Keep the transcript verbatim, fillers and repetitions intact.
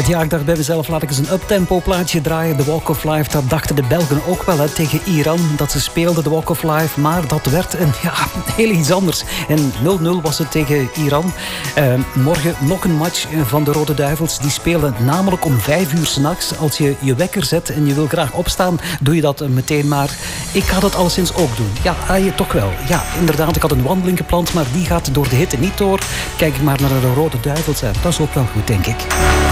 Alright, ja, ik dacht bij mezelf, laat ik eens een uptempo plaatje draaien. De Walk of Life, dat dachten de Belgen ook wel hè, tegen Iran. Dat ze speelden de Walk of Life, maar dat werd een, ja, heel iets anders. En nul nul was het tegen Iran. Uh, morgen nog een match van de Rode Duivels. Die spelen namelijk om vijf uur 's nachts. Als je je wekker zet en je wil graag opstaan, doe je dat meteen maar. Ik ga dat alleszins ook doen. Ja, ah, toch wel. Ja, inderdaad, ik had een wandeling gepland, maar die gaat door de hitte niet door. Kijk ik maar naar de Rode Duivels. Dat is ook wel goed, denk ik.